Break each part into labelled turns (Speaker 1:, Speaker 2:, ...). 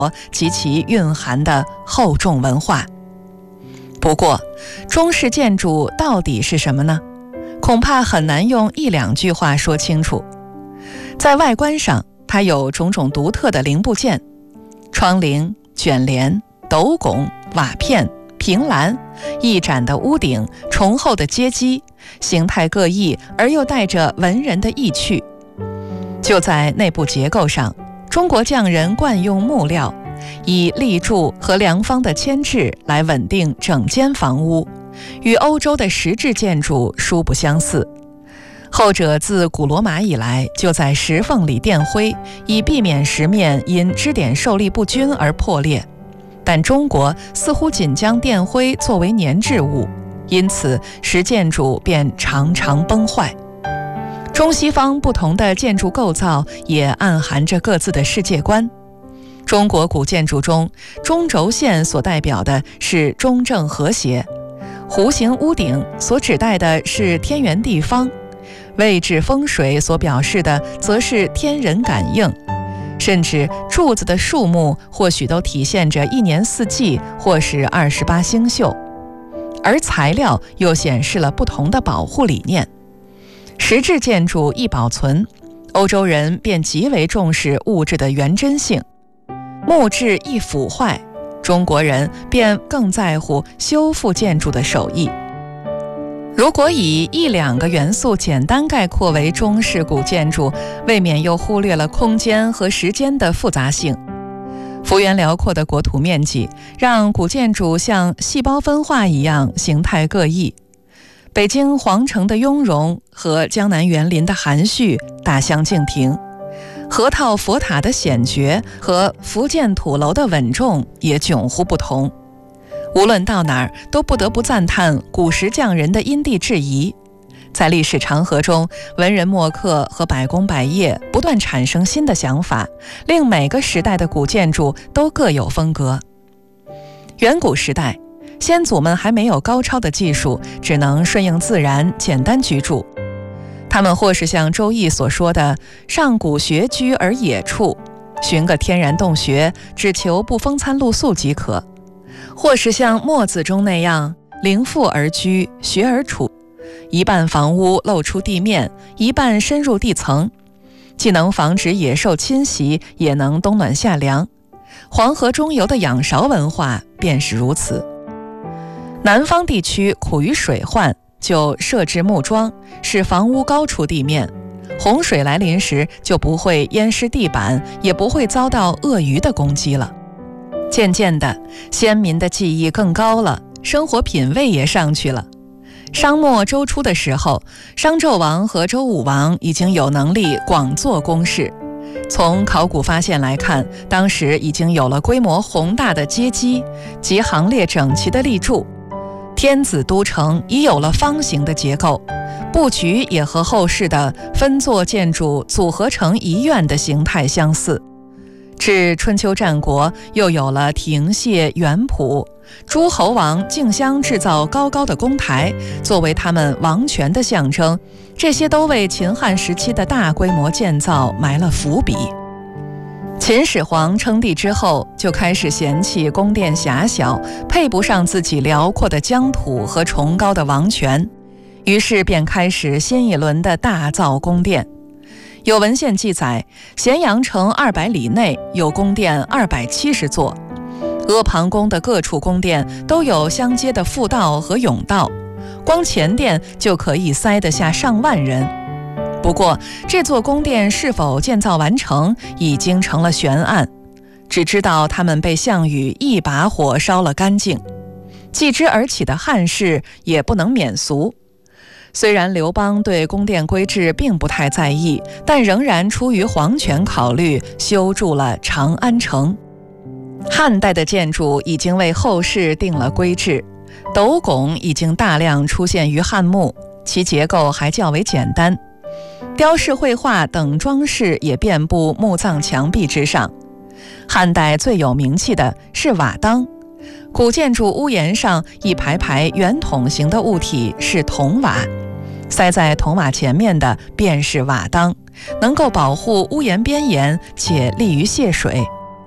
Speaker 1: 及其蕴含的厚重文化。不过，中式建筑到底是什么呢？恐怕很难用一两句话说清楚。在外观上，它有种种独特的零部件，窗棂、卷帘、斗拱、瓦片、凭栏、一展的屋顶、重厚的阶基，形态各异而又带着文人的意趣。就在内部结构上，中国匠人惯用木料，以立柱和梁方的牵制来稳定整间房屋，与欧洲的石质建筑殊不相似。后者自古罗马以来就在石缝里垫灰，以避免石面因支点受力不均而破裂。但中国似乎仅将垫灰作为粘滞物，因此石建筑便常常崩坏。中西方不同的建筑构造也暗含着各自的世界观。中国古建筑中，中轴线所代表的是中正和谐，弧形屋顶所指代的是天圆地方，位置风水所表示的则是天人感应，甚至柱子的数目或许都体现着一年四季或是28星宿，而材料又显示了不同的保护理念。石质建筑易保存，欧洲人便极为重视物质的原真性；木质易腐坏，中国人便更在乎修复建筑的手艺。如果以一两个元素简单概括为中式古建筑，未免又忽略了空间和时间的复杂性。幅员辽阔的国土面积，让古建筑像细胞分化一样形态各异。北京皇城的雍容和江南园林的含蓄大相径庭，河套佛塔的显绝和福建土楼的稳重也迥乎不同。无论到哪儿，都不得不赞叹古时匠人的因地制宜。在历史长河中，文人墨客和百工百业不断产生新的想法，令每个时代的古建筑都各有风格。远古时代，先祖们还没有高超的技术，只能顺应自然，简单居住。他们或是像《周易》所说的“上古学居而野处”，寻个天然洞穴，只求不风餐露宿即可；或是像《墨子》中那样“陵覆而居，学而处”，一半房屋露出地面，一半深入地层，既能防止野兽侵袭，也能冬暖夏凉。黄河中游的仰韶文化便是如此。南方地区苦于水患，就设置木桩，使房屋高出地面，洪水来临时就不会淹湿地板，也不会遭到鳄鱼的攻击了。渐渐的，先民的技艺更高了，生活品味也上去了。商末周初的时候，商纣王和周武王已经有能力广做宫室。从考古发现来看，当时已经有了规模宏大的阶基及行列整齐的立柱。天子都城已有了方形的结构，布局也和后世的分座建筑组合成一院的形态相似。至春秋战国，又有了亭榭园圃，诸侯王竞相制造高高的宫台，作为他们王权的象征。这些都为秦汉时期的大规模建造埋了伏笔。秦始皇称帝之后，就开始嫌弃宫殿狭小，配不上自己辽阔的疆土和崇高的王权，于是便开始新一轮的大造宫殿。有文献记载，咸阳城200里内有宫殿270座，阿房宫的各处宫殿都有相接的复道和甬道，光前殿就可以塞得下上万人。不过，这座宫殿是否建造完成，已经成了悬案，只知道他们被项羽一把火烧了干净。继之而起的汉室也不能免俗。虽然刘邦对宫殿规制并不太在意，但仍然出于皇权考虑，修筑了长安城。汉代的建筑已经为后世定了规制，斗拱已经大量出现于汉墓，其结构还较为简单。雕饰绘画等装饰也遍布墓葬墙壁之上。汉代最有名气的是瓦当，古建筑屋檐上一排排圆筒形的物体是筒瓦，塞在筒瓦前面的便是瓦当，能够保护屋檐边沿且利于泄水。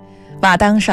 Speaker 1: 瓦当上